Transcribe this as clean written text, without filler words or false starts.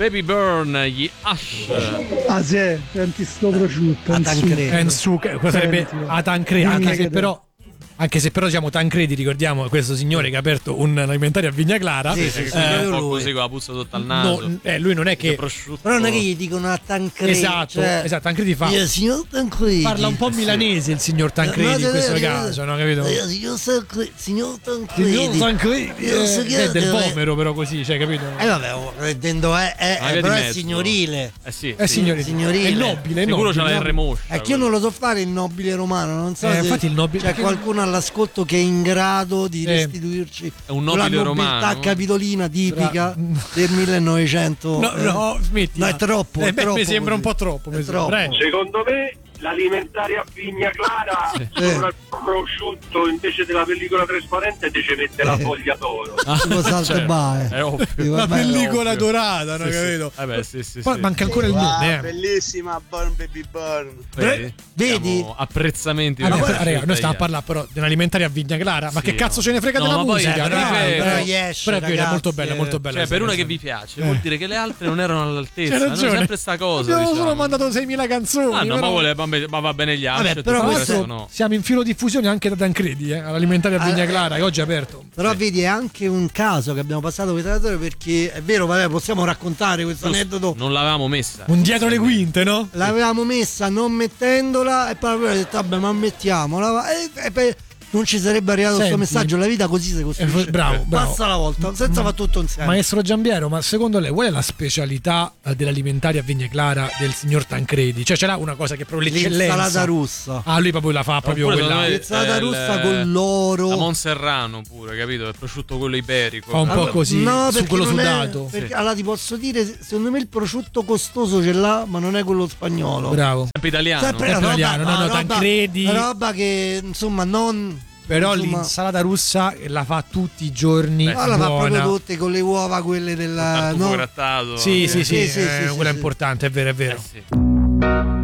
Baby Burn, gli Ash. Ah sì, senti sto prosciutto. Sarebbe a Tancredi, anche se però diciamo Tancredi, ricordiamo questo signore che ha aperto un alimentare a Vigna Clara. Sì, un po' così con la puzza sotto al naso. Lui non è che però non è che gli dicono a Tancredi. Esatto, Tancredi fa. Signor Tancredi. Parla un po' milanese il signor Tancredi in questo caso, no, capito? Signor Tancredi. È del Vomero, però così, cioè, capito? Vabbè, però è signorile. È signorile. È nobile. Sicuro c'ha la R moscia. È che io non lo so fare il nobile romano, non so se infatti il nobile c'è qualcuno all'ascolto che è in grado di restituirci un nobile la nobiltà romano capitolina tipica del 1900. No, smetti. No, è troppo. Mi sembra un po' troppo. Secondo me l'alimentare a Vigna Clara sopra il prosciutto invece della pellicola trasparente dice mettere la foglia d'oro. È ovvio. La pellicola dorata, no, capito? Poi manca ancora il nome. Bellissima Burn Baby Burn. Vedi? Apprezzamenti. Noi stiamo a parlare però dell'alimentare a Vigna Clara. Ma che cazzo ce ne frega della musica? Però è molto bella, molto bella. Cioè, per una che vi piace, vuol dire che le altre non erano all'altezza. C'è ragione. È sempre sta cosa. Abbiamo solo mandato 6.000 canzoni. Ma va bene gli altri. Però siamo in filo diffusione anche da Tancredi, all'alimentare a Vigna Clara, che oggi è aperto. Però vedi, è anche un caso che abbiamo passato per la perché è vero, possiamo raccontare questo aneddoto. Non l'avevamo messa. Un dietro le quinte, no? L'avevamo messa non mettendola e poi abbiamo detto vabbè, ma mettiamola. E non ci sarebbe arrivato questo messaggio. La vita così si costruisce. Bravo. Passa la volta, senza fare tutto insieme. Maestro Giambiero, ma secondo lei qual è la specialità dell'alimentare a Vigna Clara del signor Tancredi? Cioè, ce l'ha una cosa che è proprio l'eccellenza? L'insalata russa. Lui proprio la fa proprio quella. L'insalata russa con l'oro. La Monserrano pure, capito? Il prosciutto quello iberico. Fa un po' così, su quello sudato. Allora ti posso dire, secondo me il prosciutto costoso ce l'ha, ma non è quello spagnolo. Bravo. Sempre italiano. Sempre italiano, no, Tancredi. Roba che insomma non. Però l'insalata russa la fa tutti i giorni. La fa proprio tutte con le uova, quelle del grattato. Sì, quella è importante, è vero, è vero.